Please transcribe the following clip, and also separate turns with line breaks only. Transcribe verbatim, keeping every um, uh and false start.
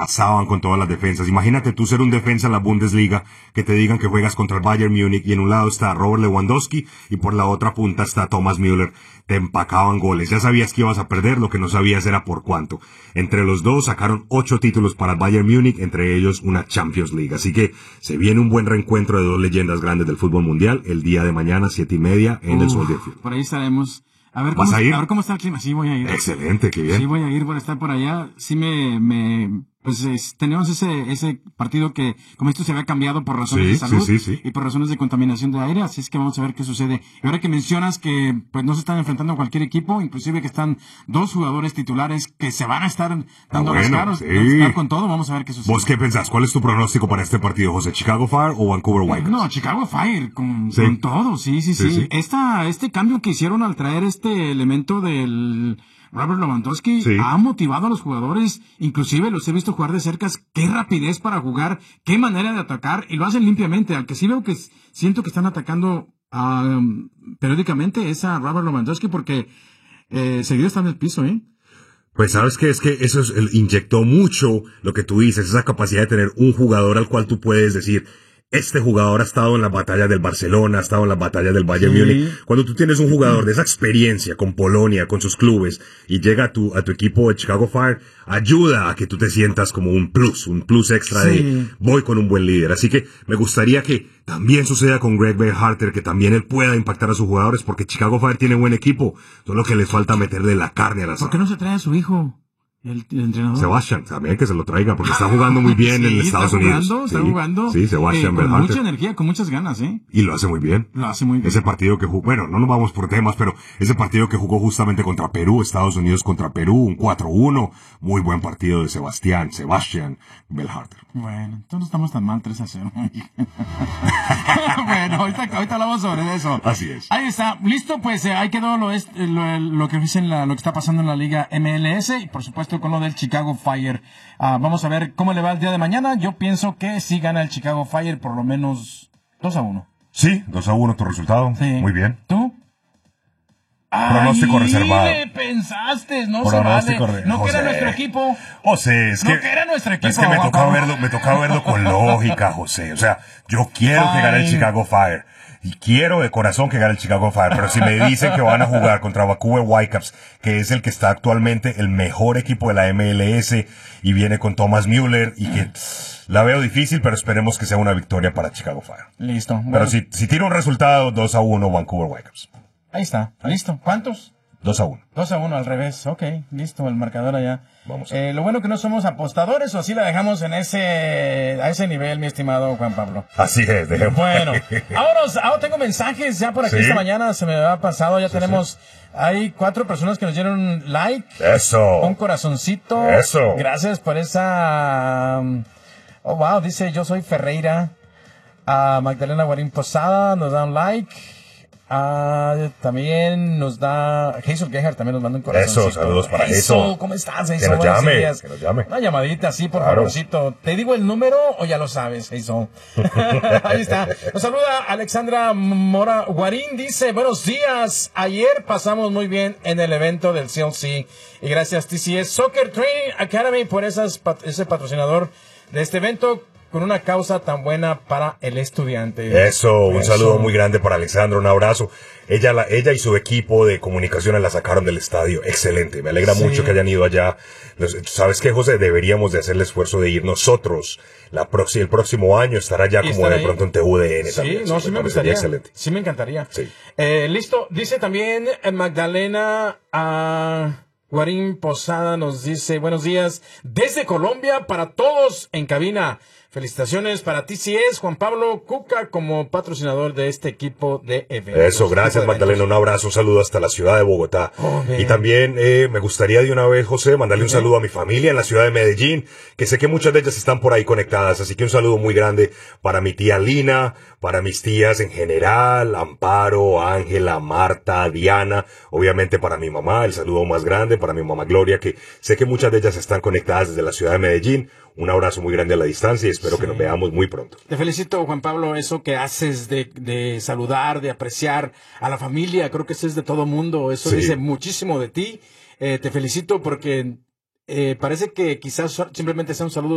arrasaban con todas las defensas. Imagínate tú ser un defensa en la Bundesliga, que te digan que juegas contra el Bayern Múnich y en un lado está Robert Lewandowski y por la otra punta está Thomas Müller. Te empacaban goles. Ya sabías que ibas a perder, lo que no sabías era por cuánto. Entre los dos sacaron ocho títulos para el Bayern Múnich, entre ellos una Champions League. Así que se viene un buen reencuentro de dos leyendas grandes del fútbol mundial el día de mañana, siete y media, en Uf, el Soldier Field.
Por ahí estaremos. A ver, cómo,
¿Vas a ir?
A ver cómo está el clima. Sí, voy a ir.
Excelente, qué bien.
Sí, voy a ir, voy a estar por allá. Sí me... me pues es, tenemos ese ese partido que, como esto se había cambiado por razones
sí,
de salud
sí, sí, sí.
y por razones de contaminación de aire, así es que vamos a ver qué sucede. Y ahora que mencionas que pues no se están enfrentando a cualquier equipo, inclusive que están dos jugadores titulares que se van a estar dando ah, bueno, las caras, sí. estar con todo, vamos a ver qué sucede.
¿Vos qué pensás? ¿Cuál es tu pronóstico para este partido, José? ¿Chicago Fire o Vancouver Whitecaps?
No, Chicago Fire, con, ¿Sí? con todo, sí, sí, sí. sí. sí. Esta, este cambio que hicieron al traer este elemento del Robert Lewandowski sí. ha motivado a los jugadores, inclusive los he visto jugar de cerca, qué rapidez para jugar, qué manera de atacar, y lo hacen limpiamente. Al que sí veo que siento que están atacando um, periódicamente es a Robert Lewandowski, porque eh, seguido está en el piso, ¿eh?
Pues sabes que es que eso es, inyectó mucho lo que tú dices, esa capacidad de tener un jugador al cual tú puedes decir, este jugador ha estado en las batallas del Barcelona, ha estado en las batallas del Bayern sí. Múnich. Cuando tú tienes un jugador de esa experiencia con Polonia, con sus clubes, y llega a tu, a tu equipo de Chicago Fire, ayuda a que tú te sientas como un plus, un plus extra sí. de voy con un buen líder. Así que me gustaría que también suceda con Greg Berhalter, que también él pueda impactar a sus jugadores, porque Chicago Fire tiene buen equipo, solo que les falta meterle la carne a la
¿Por qué no se trae a su hijo? El, el entrenador.
Sebastián, también que se lo traiga, porque está jugando muy bien
sí,
en Estados
está
Unidos.
Jugando, está
sí,
jugando,
sí, Sebastián
eh, con mucha energía, con muchas ganas, ¿eh?
Y lo hace muy bien.
Lo hace muy bien.
Ese partido que jugó, bueno, no nos vamos por temas, pero ese partido que jugó justamente contra Perú, Estados Unidos contra Perú, un cuatro uno, muy buen partido de Sebastián, Sebastián Berhalter.
Bueno, entonces no estamos tan mal, tres a cero. Bueno, ahorita, ahorita hablamos sobre eso.
Así es.
Ahí está, listo, pues eh, ahí quedó lo, es, lo, lo que dicen la, lo que está pasando en la Liga M L S y por supuesto con lo del Chicago Fire. Uh, vamos a ver cómo le va el día de mañana. Yo pienso que sí gana el Chicago Fire por lo menos dos a uno.
Sí, dos a uno tu resultado. Sí. Muy bien.
¿Tú?
Pronóstico
Ay,
reservado.
¿Qué pensaste? No
Pronóstico
se vale. No que era nuestro equipo.
José, es que,
no que era nuestro equipo.
Es que me tocaba verlo, me tocaba verlo con lógica, José. O sea, yo quiero Ay. que gane el Chicago Fire. Y quiero de corazón que gane el Chicago Fire, pero si me dicen que van a jugar contra Vancouver Whitecaps, que es el que está actualmente el mejor equipo de la M L S, y viene con Thomas Müller, y que la veo difícil, pero esperemos que sea una victoria para Chicago Fire.
Listo. Bueno.
Pero si, si tiro un resultado, dos a uno Vancouver Whitecaps.
Ahí está, listo. ¿Cuántos?
dos a uno.
dos a uno al revés, ok, listo, el marcador allá.
Vamos.
Eh, lo bueno que no somos apostadores, o así la dejamos en ese, a ese nivel, mi estimado Juan Pablo.
Así es, dejemos.
Bueno, vámonos, ahora tengo mensajes ya por aquí ¿Sí? esta mañana, se me ha pasado, ya sí, tenemos, sí. hay cuatro personas que nos dieron like.
Eso.
Un corazoncito.
Eso.
Gracias por esa, oh wow, dice yo soy Ferreira. Uh, Magdalena Guarín Posada nos da un like. Ah, también nos da Hazel Gehart, también nos manda un corazoncito.
Eso, saludos para
Hazel.
eso.
¿Cómo estás, Hazel?
Que nos
Buenos
llame,
días.
que nos llame.
Una llamadita, sí, por
claro.
favorcito. ¿Te digo el número o ya lo sabes, Hazel? Ahí está. Nos saluda Alexandra Mora Guarín, dice, buenos días. Ayer pasamos muy bien en el evento del C L C y gracias T C S Soccer Training Academy por esas, ese patrocinador de este evento, con una causa tan buena para el estudiante.
Eso, un Eso. saludo muy grande para Alexandra, un abrazo. Ella, la, ella y su equipo de comunicaciones la sacaron del estadio. Excelente, me alegra sí. mucho que hayan ido allá. ¿Sabes qué, José? Deberíamos de hacer el esfuerzo de ir nosotros. La próxima, el próximo año estar allá como de ahí? pronto en T U D N
sí,
también.
No, sí, sí me gustaría.
Excelente.
Sí me encantaría.
Sí.
Eh, listo, dice también Magdalena uh, Guarín Posada, nos dice, buenos días desde Colombia para todos en cabina. Felicitaciones para T C S, Juan Pablo Cuca, como patrocinador de este equipo de eventos.
Eso, gracias Magdalena, un abrazo, un saludo hasta la ciudad de Bogotá.
Oh,
y también eh, me gustaría de una vez, José, mandarle un saludo a mi familia en la ciudad de Medellín, que sé que muchas de ellas están por ahí conectadas, así que un saludo muy grande para mi tía Lina, para mis tías en general, Amparo, Ángela, Marta, Diana, obviamente para mi mamá, el saludo más grande, para mi mamá Gloria, que sé que muchas de ellas están conectadas desde la ciudad de Medellín. Un abrazo muy grande a la distancia y espero sí. que nos veamos muy pronto.
Te felicito, Juan Pablo, eso que haces de, de saludar, de apreciar a la familia, creo que eso es de todo mundo, eso sí. dice muchísimo de ti. Eh, te felicito porque eh, parece que quizás simplemente sea un saludo